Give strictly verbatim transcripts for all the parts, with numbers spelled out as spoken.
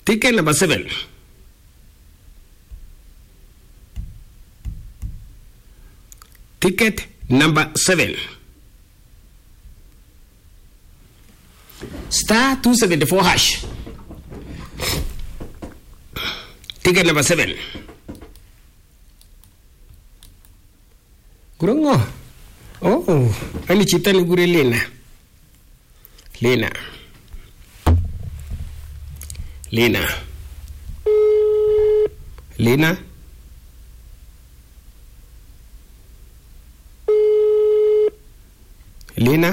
Ticket number seven. Ticket number seven. Star two seventy-four hash. Ticket number seven. Gurongo. Oh, ani chita ni gure Lena. Lena. Lena. Lena. Lena.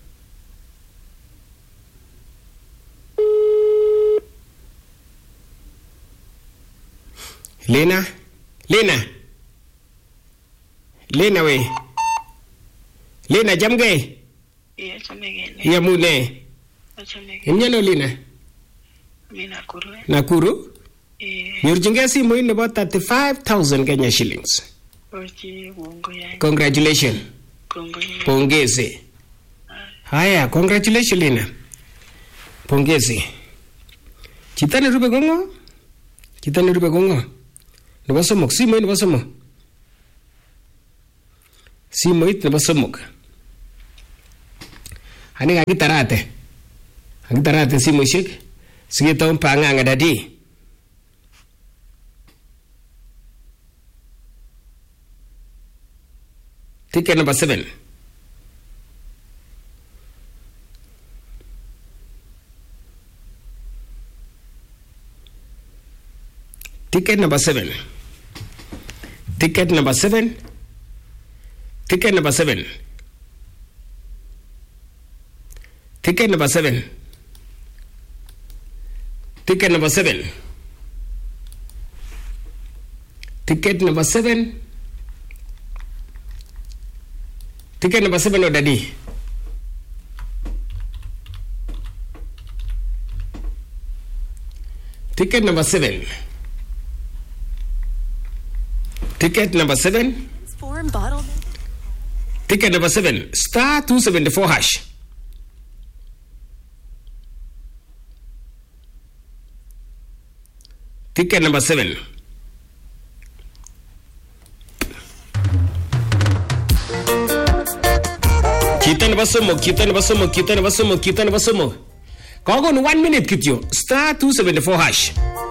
Lena. Lena. Lena we. Lena jamge. Iya jamge. Iya mune. Jamge. Imnyano Lena. Mina Nakuru. Nakuru? Eh. Nyorjinge simu in about thirty-five thousand Kenya shillings. Ochi Mungu ya. Congratulations. Pongezi. Pongezi. Haya, congratulations Lena. Pongezi. Chitani rupe gongo? Chitani rupe gongo? Nebo somok, simu nebo somok. Simu it nebo somok. Hani kakitarate. Kakitarate simuishek. Sikitong panganga dadi. Ticket number seven. Ticket number seven. Ticket number seven. Ticket number seven. Ticket number seven. Ticket number seven. Ticket number seven. Ticket number seven or daddy. Ticket number seven. Ticket number seven. Ticket number seven. Star two seventy-four hash. Ticket number seven. Kita na basumog, kita na basumog, kita na basumog, kita na basumog. Kung one minute kityo, star two seventy-four hash.